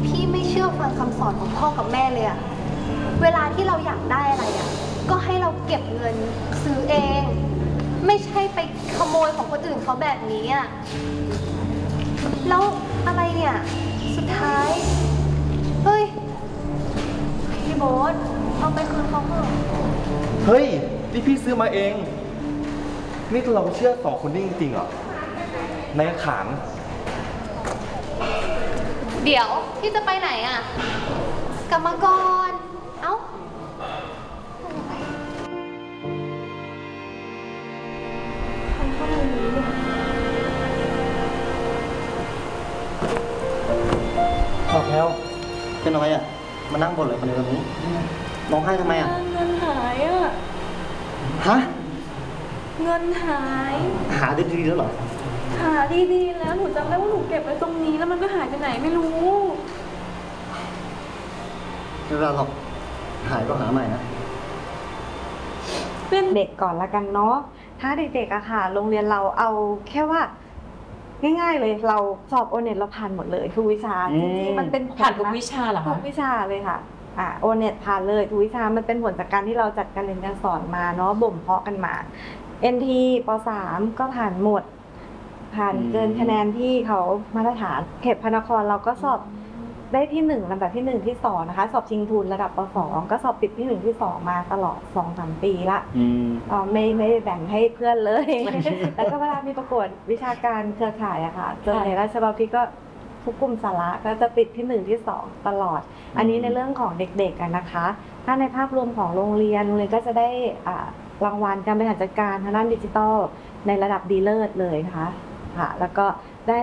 พี่ไม่เชื่อฟังคำสอนของพ่อกับแม่เลยอะเวลาที่เราอยากได้อะไรอะก็ให้เราเก็บเงินซื้อเอง ไม่ใช่ไปขโมยของคนอื่นเขาแบบนี้อะแล้วอะไรเนี่ยสุดท้ายเฮ้ยพี่โบ๊ทเอาไปคืนเขาเถอะเฮ้ยนี่พี่ซื้อมาเอง นี่เราเชื่อ2 คนนี้จริงๆเหรอ นายขานเดี๋ยวพี่จะไปไหนอะกลับมาก่อนเอ้าทำไมนี้เนี่ยบอกแล้วเป็นอะไรอ่ะ มานั่งบ่นอะไรคนเดียวแบบนี้ร้องไห้ทำไมอ่ะเงินหายอ่ะฮะเงินหายหาดีๆแล้วเหรอหาดีๆแล้วหนูจำได้ว่าหนูเก็บไว้ตรงนี้แล้วมันก็หายไปไหนไม่รู้ไม่เป็นไรหรอก หายก็หาใหม่นะเป็นเด็กก่อนละกันเนาะ ถ้าเด็กๆอะค่ะ โรงเรียนเราเอาแค่ว่า ง่ายๆเลยเราสอบโอเน็ตเราผ่านหมดเลยทุกวิชาอืจมริงๆมันเป็นผลผ่านทุกนะวิชาเหรอทุคะกวิชาเลยค่ะโอเน็ตผ่านเลยทุกวิชามันเป็นผลจากการที่เราจัดการเรียนการสอนมาเนาะบ่มเพาะกันมา NT ป .3 ก็ผ่านหมด ผ่านเกินคะแนนที่เขามาตรฐานเขตพระนครเราก็สอบได้ที่1ลำดับที่1ที่2นะคะสอบชิงทุนระดับป .2 ก็สอบติดที่1ที่2มาตลอด 2-3 ปีละ ไม่ได้แบ่งให้เพื่อนเลย แล้วก็เวลามีประกวดวิชาการเครือข่ายอะค่ะจนในราชบัณฑิตก็ทุกกลุ่มสาระก็จะติดที่1ที่2ตลอด อันนี้ในเรื่องของเด็กๆกันนะคะ ถ้าในภาพรวมของโรงเรียนก็จะได้รางวัลการบริหารจัดการทางด้านดิจิทัลในระดับดีเลิศเลยนะคะค่ะแล้วก็